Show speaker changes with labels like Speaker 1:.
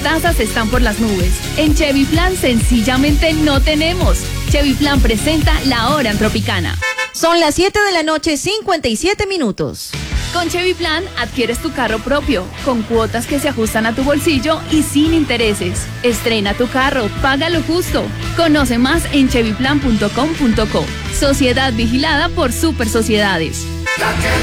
Speaker 1: tasas están por las nubes. En Chevy Plan sencillamente no tenemos. Chevy Plan presenta La Hora en Tropicana.
Speaker 2: Son las 7:57 PM.
Speaker 1: Con Chevy Plan adquieres tu carro propio, con cuotas que se ajustan a tu bolsillo y sin intereses. Estrena tu carro, paga lo justo. Conoce más en chevyplan.com.co. Sociedad vigilada por Super Sociedades.